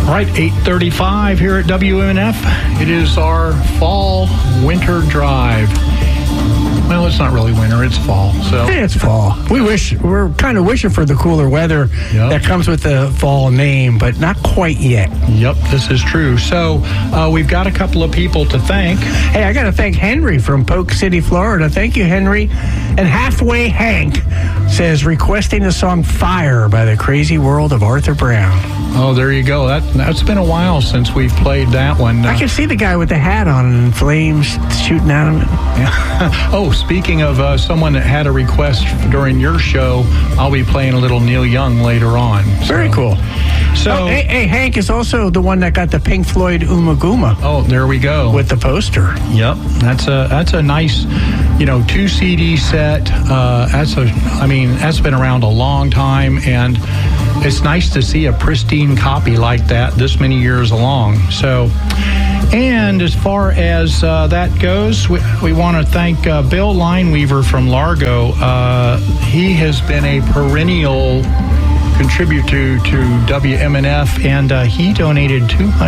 All right, 8:35 here at WMNF. It is our fall-winter drive. Well, it's not really winter, it's fall. So Hey, it's fall. We're kind of wishing for the cooler weather that comes with the fall name, but not quite yet. Yep, this is true. So we've got a couple of people to thank. Hey, I got to thank Henry from Polk City, Florida. Thank you, Henry. And Halfway Hank says, requesting the song Fire by the Crazy World of Arthur Brown. Oh, there you go. That's been a while since we've played that one. I can see the guy with the hat on and flames shooting at him. Yeah. Oh, speaking of someone that had a request during your show, I'll be playing a little Neil Young later on. Very cool. So, hey, Hank is also the one that got the Pink Floyd Ummagumma. Oh, there we go. With the poster. Yep. That's a nice, 2 CD set. That's been around a long time, and it's nice to see a pristine copy like that this many years along. So, and as far as that goes, we want to thank Bill Lineweaver from Largo. He has been a perennial contributor to WMNF, and he donated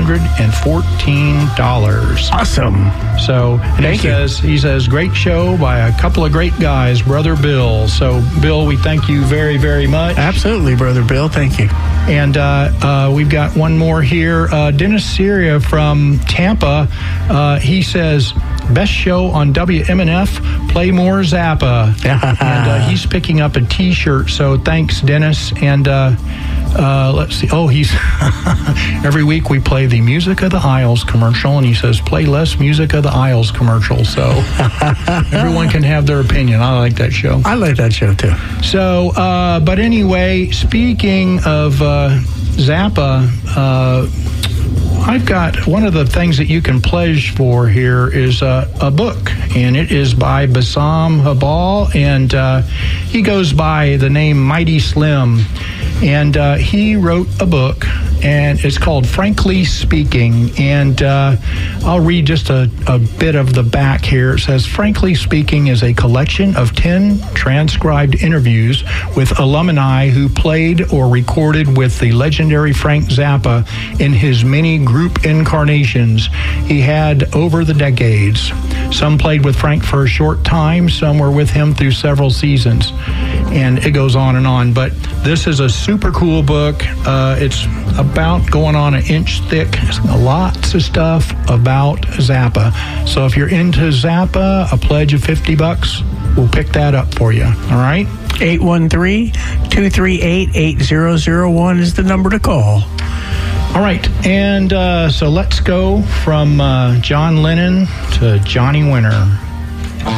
$214. Awesome. So he says, great show by a couple of great guys, Brother Bill. So, Bill, we thank you very, very much. Absolutely, Brother Bill. Thank you. And we've got one more here. Dennis Syria from Tampa. He says, best show on WMNF, play more Zappa. And he's picking up a T-shirt, so thanks, Dennis. And let's see. Oh, he's every week we play the Music of the Isles commercial, and he says, play less Music of the Isles commercial. So everyone can have their opinion. I like that show. I like that show, too. So, but anyway, speaking of Zappa, I've got one of the things that you can pledge for here is a book, and it is by Bassam Habal, and he goes by the name Mighty Slim, and he wrote a book, and it's called Frankly Speaking, and I'll read just a bit of the back here. It says, Frankly Speaking is a collection of 10 transcribed interviews with alumni who played or recorded with the legendary Frank Zappa in his many group incarnations he had over the decades. Some played with Frank for a short time, some were with him through several seasons, and it goes on and on. But this is a super cool book. It's about going on an inch thick. Lots of stuff about Zappa. So if you're into Zappa, a pledge of $50, we'll pick that up for you. All right? 813-238-8001 is the number to call. All right, and so let's go from John Lennon to Johnny Winter.